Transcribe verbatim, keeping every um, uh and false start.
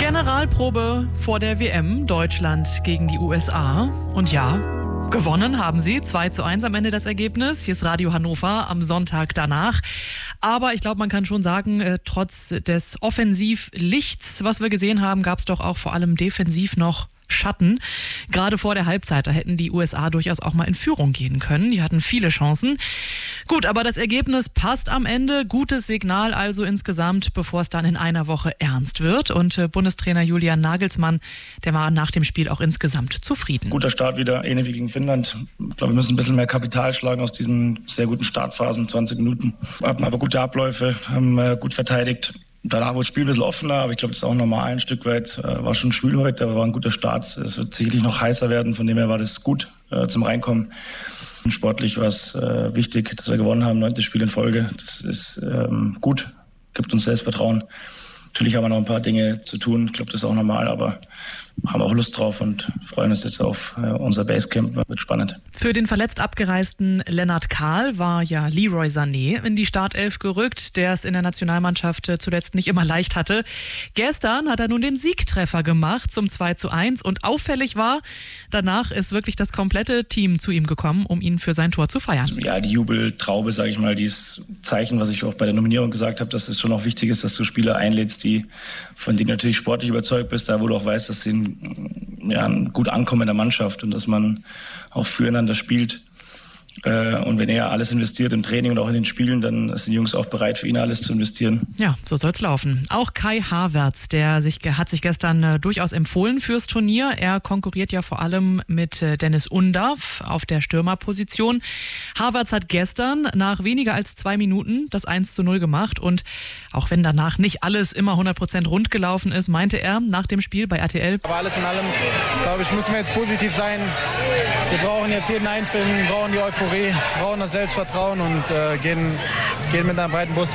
Generalprobe vor der W M, Deutschland gegen die U S A. Und ja, gewonnen haben sie, zwei zu eins am Ende das Ergebnis. Hier ist Radio Hannover am Sonntag danach. Aber ich glaube, man kann schon sagen, äh, trotz des Offensivlichts, was wir gesehen haben, gab es doch auch vor allem defensiv noch Schatten. Gerade vor der Halbzeit, da hätten die U S A durchaus auch mal in Führung gehen können. Die hatten viele Chancen. Gut, aber das Ergebnis passt am Ende. Gutes Signal also insgesamt, bevor es dann in einer Woche ernst wird. Und äh, Bundestrainer Julian Nagelsmann, der war nach dem Spiel auch insgesamt zufrieden. Guter Start wieder, ähnlich wie gegen Finnland. Ich glaube, wir müssen ein bisschen mehr Kapital schlagen aus diesen sehr guten Startphasen, zwanzig Minuten. Hatten aber gute Abläufe, haben äh, gut verteidigt. Danach wurde das Spiel ein bisschen offener, aber ich glaube, das ist auch normal ein Stück weit. Äh, war schon schwül heute, aber war ein guter Start. Es wird sicherlich noch heißer werden, von dem her war das gut äh, zum Reinkommen. Und sportlich war es äh, wichtig, dass wir gewonnen haben, neuntes Spiel in Folge. Das ist ähm, gut, gibt uns Selbstvertrauen. Natürlich haben wir noch ein paar Dinge zu tun, ich glaube, das ist auch normal, aber haben auch Lust drauf und freuen uns jetzt auf äh, unser Basecamp. Wird spannend. Für den verletzt abgereisten Lennart Kahl war ja Leroy Sané in die Startelf gerückt, der es in der Nationalmannschaft zuletzt nicht immer leicht hatte. Gestern hat er nun den Siegtreffer gemacht zum zwei zu eins und auffällig war, danach ist wirklich das komplette Team zu ihm gekommen, um ihn für sein Tor zu feiern. Ja, die Jubeltraube, sage ich mal, dieses Zeichen, was ich auch bei der Nominierung gesagt habe, dass es schon auch wichtig ist, dass du Spieler einlädst, die von denen du natürlich sportlich überzeugt bist, da wo du auch weißt, dass sie ja, ein gut Ankommen in der Mannschaft und dass man auch füreinander spielt. Und wenn er alles investiert im Training und auch in den Spielen, dann sind die Jungs auch bereit, für ihn alles zu investieren. Ja, so soll's laufen. Auch Kai Havertz, der sich, hat sich gestern äh, durchaus empfohlen fürs Turnier. Er konkurriert ja vor allem mit äh, Dennis Undav auf der Stürmerposition. Havertz hat gestern nach weniger als zwei Minuten das eins zu null gemacht und auch wenn danach nicht alles immer hundert Prozent rund gelaufen ist, meinte er nach dem Spiel bei R T L. Aber alles in allem, glaube ich, müssen wir jetzt positiv sein. Wir brauchen jetzt jeden Einzelnen, brauchen die Euphorie, brauchen das Selbstvertrauen und äh, gehen, gehen mit einer breiten Brust